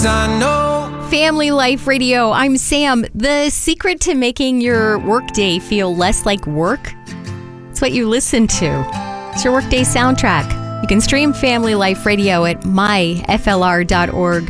I know. Family Life Radio, I'm Sam. The secret to making your workday feel less like work? It's what you listen to. It's your workday soundtrack. You can stream Family Life Radio at myflr.org.